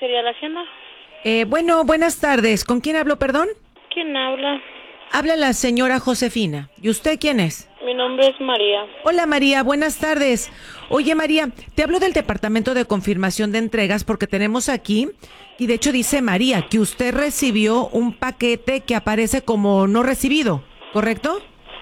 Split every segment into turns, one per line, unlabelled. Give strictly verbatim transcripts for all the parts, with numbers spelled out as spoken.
quería la agenda?
Eh, bueno, buenas tardes. ¿Con quién hablo, perdón?
¿Quién habla?
Habla la señora Josefina. ¿Y usted quién es?
Mi nombre es María.
Hola María, buenas tardes. Oye María, te hablo del Departamento de Confirmación de Entregas porque tenemos aquí, y de hecho dice María, que usted recibió un paquete que aparece como no recibido, ¿correcto?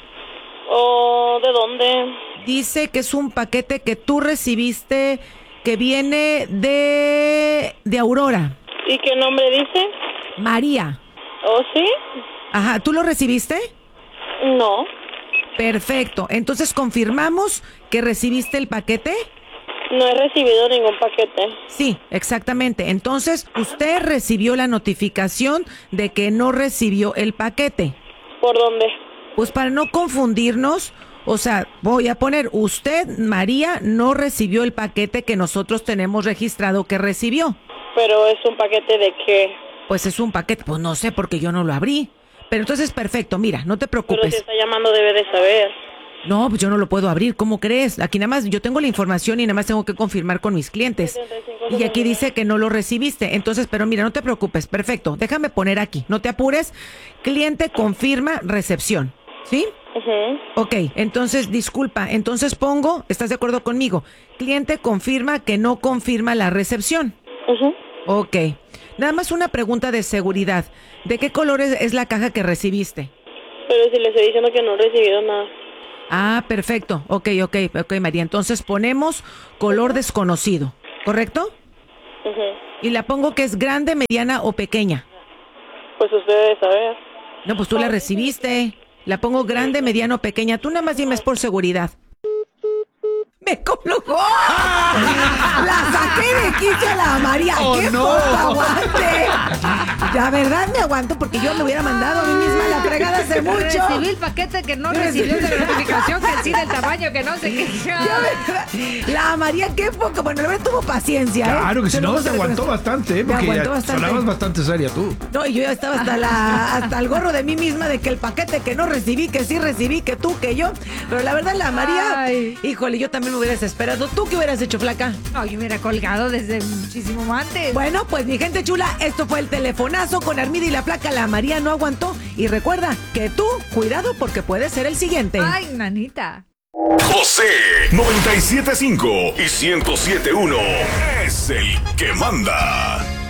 ¿O de dónde?
Dice que es un paquete que tú recibiste que viene de, de Aurora.
¿Y qué nombre dice?
María.
¿Oh, sí?
Ajá, ¿tú lo recibiste?
No.
Perfecto. Entonces, ¿confirmamos que recibiste el paquete?
No he recibido ningún paquete.
Sí, exactamente. Entonces, usted recibió la notificación de que no recibió el paquete.
¿Por dónde?
Pues para no confundirnos, o sea, voy a poner, usted, María, no recibió el paquete que nosotros tenemos registrado que recibió.
¿Pero es un paquete de qué?
Pues es un paquete, pues no sé porque yo no lo abrí. Pero entonces, perfecto, mira, no te
Pero
preocupes.
si está llamando debe de saber.
No, pues yo no lo puedo abrir, ¿cómo crees? Aquí nada más, yo tengo la información y nada más tengo que confirmar con mis clientes. Y aquí dice que no lo recibiste, entonces, pero mira, no te preocupes, perfecto, déjame poner aquí, no te apures, cliente confirma recepción, ¿sí?
Uh-huh.
Ok, entonces, disculpa, entonces pongo, ¿estás de acuerdo conmigo? Cliente confirma que no confirma la recepción.
Uh-huh.
Ok, nada más una pregunta de seguridad, ¿de qué color es, es la caja que recibiste?
Pero si le estoy diciendo que no he recibido nada.
Ah, perfecto. Ok, ok, ok, María. Entonces ponemos color desconocido, ¿correcto?
Uh-huh.
Y la pongo que es grande, mediana o pequeña.
Pues usted debe saber.
No, pues tú la recibiste. La pongo grande, mediana o pequeña. Tú nada más dime, es por seguridad. ¡Me colgó! ¡La saqué de quicio a la María!
¡Oh,
¡Qué
no!
poca aguante! La verdad me aguanto porque yo me hubiera mandado a mí misma la fregada hace mucho.
Recibí el paquete que no recibió de la notificación, que sí del tamaño, que no sé qué.
Yo, la María, qué poco. Bueno, la verdad tuvo paciencia, ¿eh?
Claro que si no,
Tenemos
te
que
aguantó
reconocer.
bastante, ¿eh?
Me
Porque
aguantó
ya
bastante.
sonabas bastante seria tú.
No, y yo ya estaba hasta la hasta el gorro de mí misma de que el paquete que no recibí, que sí recibí, que tú, que yo. Pero la verdad, la María,
Ay.
híjole, yo también me hubiera desesperado. ¿Tú qué hubieras hecho, flaca?
No, yo hubiera colgado desde muchísimo antes.
Bueno, pues mi gente chula, esto fue el telefonazo con Armida y la placa. La María no aguantó. Y recuerda que tú, cuidado porque puede ser el siguiente.
Ay, nanita.
José noventa y siete punto cinco y ciento siete punto uno es el que manda.